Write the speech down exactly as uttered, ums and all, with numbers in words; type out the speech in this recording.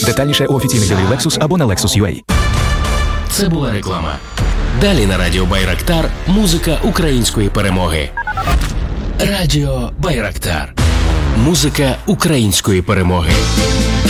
Детальніше у офіційних дилерів Lexus або на Lexus точка ю а. Це була реклама. Далі на радіо Байрактар музика української перемоги. Радіо Байрактар. Музика української перемоги.